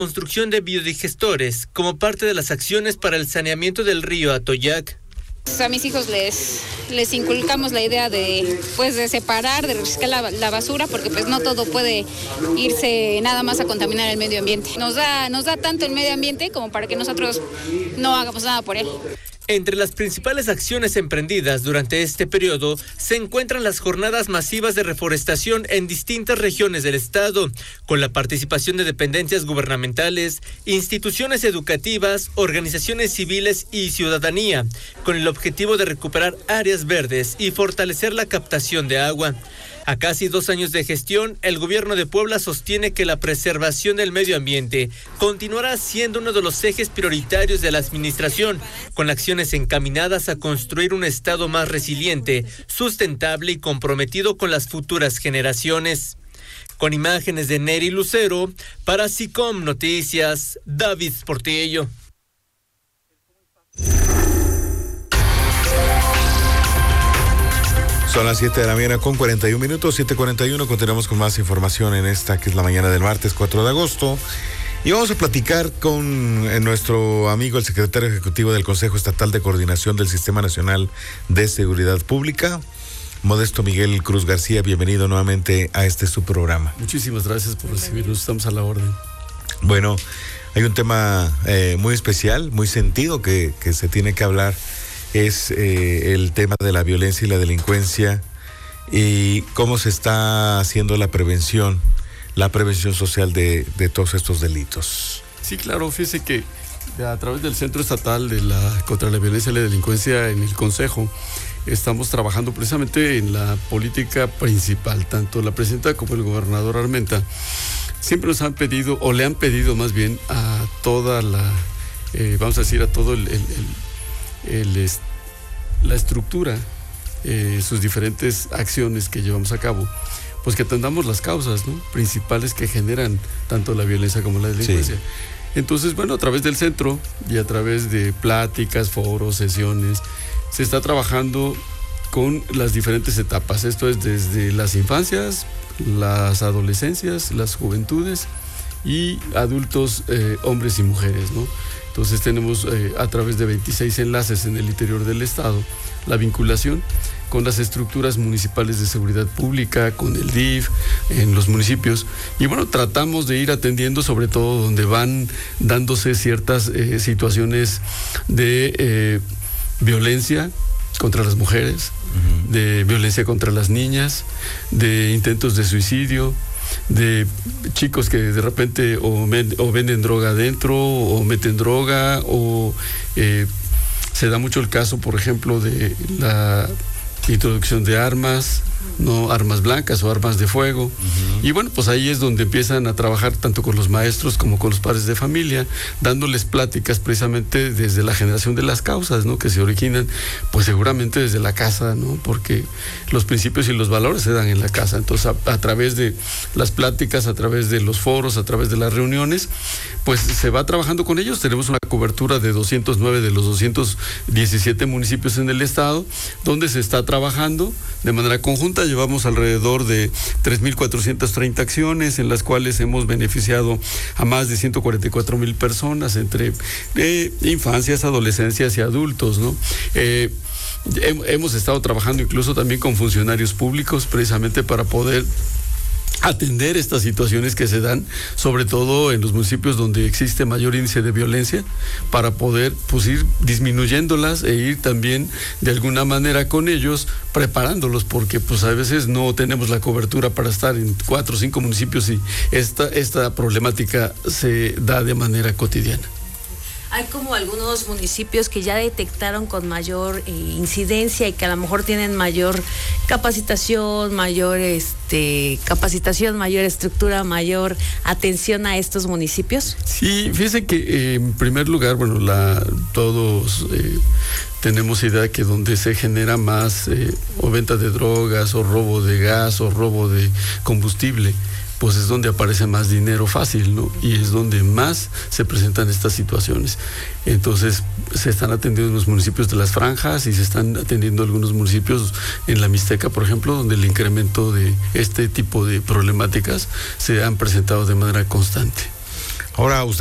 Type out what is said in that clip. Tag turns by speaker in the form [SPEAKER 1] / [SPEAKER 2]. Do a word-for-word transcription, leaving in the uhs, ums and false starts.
[SPEAKER 1] construcción de biodigestores como parte de las acciones para el saneamiento del río Atoyac.
[SPEAKER 2] A mis hijos les, les inculcamos la idea de, pues, de separar, de reciclar la, la basura, porque pues no todo puede irse nada más a contaminar el medio ambiente. Nos da, nos da tanto el medio ambiente como para que nosotros no hagamos nada por él.
[SPEAKER 1] Entre las principales acciones emprendidas durante este periodo se encuentran las jornadas masivas de reforestación en distintas regiones del estado, con la participación de dependencias gubernamentales, instituciones educativas, organizaciones civiles y ciudadanía, con el objetivo de recuperar áreas verdes y fortalecer la captación de agua. A casi dos años de gestión, el gobierno de Puebla sostiene que la preservación del medio ambiente continuará siendo uno de los ejes prioritarios de la administración, con acciones encaminadas a construir un estado más resiliente, sustentable y comprometido con las futuras generaciones. Con imágenes de Neri Lucero, para SICOM Noticias, David Portillo.
[SPEAKER 3] Son las siete de la mañana con cuarenta y un minutos, siete cuarenta y uno. Continuamos con más información en esta que es la mañana del martes cuatro de agosto. Y vamos a platicar con eh, nuestro amigo, el secretario ejecutivo del Consejo Estatal de Coordinación del Sistema Nacional de Seguridad Pública, Modesto Miguel Cruz García. Bienvenido nuevamente a este su programa.
[SPEAKER 4] Muchísimas gracias por recibirnos, estamos a la orden.
[SPEAKER 3] Bueno, hay un tema eh, muy especial, muy sentido que, que se tiene que hablar. Es eh, el tema de la violencia y la delincuencia y cómo se está haciendo la prevención, la prevención social de, de todos estos delitos.
[SPEAKER 4] Sí, claro, fíjese que a través del Centro Estatal de la contra la Violencia y la Delincuencia en el Consejo estamos trabajando precisamente en la política principal. Tanto la presidenta como el gobernador Armenta siempre nos han pedido, o le han pedido más bien a toda la, eh, vamos a decir, a todo el... el, el El, la estructura, eh, sus diferentes acciones que llevamos a cabo, pues que atendamos las causas, ¿no?, principales que generan tanto la violencia como la delincuencia. Sí. Entonces, bueno, a través del centro y a través de pláticas, foros, sesiones, se está trabajando con las diferentes etapas. Esto es desde las infancias, las adolescencias, las juventudes y adultos, eh, hombres y mujeres, ¿no? Entonces tenemos eh, a través de veintiséis enlaces en el interior del estado la vinculación con las estructuras municipales de seguridad pública, con el D I F, en los municipios. Y bueno, tratamos de ir atendiendo sobre todo donde van dándose ciertas eh, situaciones de eh, violencia contra las mujeres, uh-huh. de violencia contra las niñas, de intentos de suicidio, de chicos que de repente o, men, o venden droga adentro o meten droga o eh, se da mucho el caso, por ejemplo, de la introducción de armas, no armas blancas o armas de fuego. Uh-huh. Y bueno, pues ahí es donde empiezan a trabajar tanto con los maestros como con los padres de familia, dándoles pláticas precisamente desde la generación de las causas, ¿no?, que se originan pues seguramente desde la casa, ¿no?, porque los principios y los valores se dan en la casa. Entonces a, a través de las pláticas, a través de los foros, a través de las reuniones, pues se va trabajando con ellos. Tenemos una cobertura de doscientos nueve de los doscientos diecisiete municipios en el estado, donde se está trabajando de manera conjunta. Llevamos alrededor de tres mil cuatrocientas treinta acciones en las cuales hemos beneficiado a más de ciento cuarenta y cuatro mil personas entre eh, infancias, adolescencias y adultos, ¿no? Eh, hemos estado trabajando incluso también con funcionarios públicos precisamente para poder atender estas situaciones que se dan, sobre todo en los municipios donde existe mayor índice de violencia, para poder pues ir disminuyéndolas e ir también de alguna manera con ellos preparándolos, porque pues a veces no tenemos la cobertura para estar en cuatro o cinco municipios y esta, esta problemática se da de manera cotidiana.
[SPEAKER 5] Hay como algunos municipios que ya detectaron con mayor eh, incidencia y que a lo mejor tienen mayor capacitación, mayor este capacitación, mayor estructura, mayor atención a estos municipios.
[SPEAKER 4] Sí, fíjense que eh, en primer lugar, bueno, la todos eh, tenemos idea que donde se genera más eh, o venta de drogas o robo de gas o robo de combustible, pues es donde aparece más dinero fácil, ¿no? Y es donde más se presentan estas situaciones. Entonces, se están atendiendo en los municipios de las franjas y se están atendiendo algunos municipios en la Mixteca, por ejemplo, donde el incremento de este tipo de problemáticas se han presentado de manera constante.
[SPEAKER 3] Ahora usted